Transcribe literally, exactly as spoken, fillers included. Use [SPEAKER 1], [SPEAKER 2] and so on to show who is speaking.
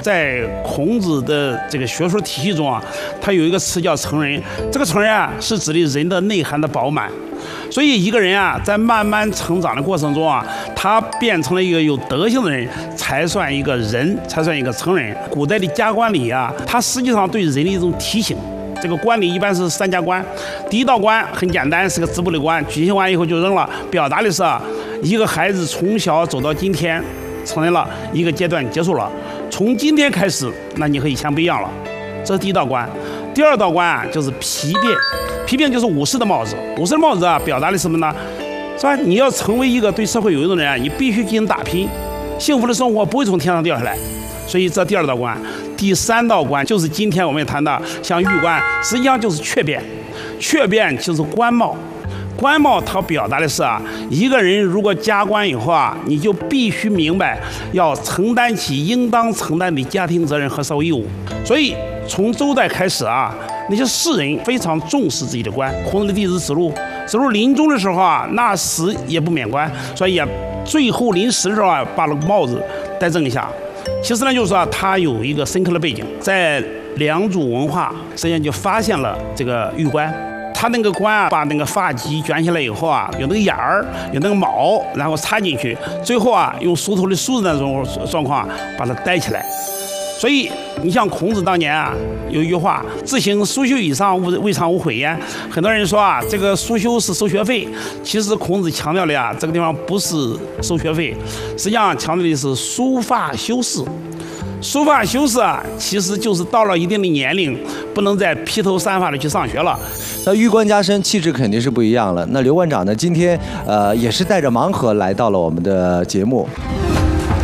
[SPEAKER 1] 在孔子的这个学术体系中啊，他有一个词叫成人。这个成人啊，是指的人的内涵的饱满。所以一个人啊，在慢慢成长的过程中啊，他变成了一个有德行的人，才算一个人，才算一个成人。古代的家官礼啊，它实际上对人的一种提醒。这个官礼一般是三家官，第一道官很简单，是个织布的官，举行完以后就扔了，表达的是啊，一个孩子从小走到今天，成人了，一个阶段结束了，从今天开始，那你和以前不一样了，这是第一道官。第二道官啊，就是皮鞭，皮鞭就是武士的帽子，武士的帽子啊，表达的什么呢？是吧？你要成为一个对社会有用的人啊，你必须进行打拼，幸福的生活不会从天上掉下来。所以这第二道官，第三道官就是今天我们谈的像玉官，实际上就是雀鞭，雀鞭就是官帽。官帽它表达的是啊，一个人如果加官以后啊，你就必须明白要承担起应当承担的家庭责任和社会义务。所以从周代开始啊，那些士人非常重视自己的官。孔子的弟子子路，子路临终的时候啊，那死也不免官，所以啊，最后临死的时候啊，把那个帽子戴正一下。其实呢，就是说、啊、他有一个深刻的背景，在良渚文化实际上就发现了这个玉冠。他那个冠啊，把那个发髻卷起来以后啊，有那个眼儿，有那个毛，然后插进去，最后啊，用梳头的梳子那种状况把它戴起来。所以你像孔子当年啊，有一句话：“自行苏修以上，未尝无悔焉。”很多人说啊，这个苏修是收学费，其实孔子强调的呀，这个地方不是收学费，实际上强调的是梳发修饰。梳发修饰啊，其实就是到了一定的年龄，不能再披头散发的去上学了。
[SPEAKER 2] 那玉冠加身，气质肯定是不一样了。那刘馆长呢，今天呃也是带着盲盒来到了我们的节目。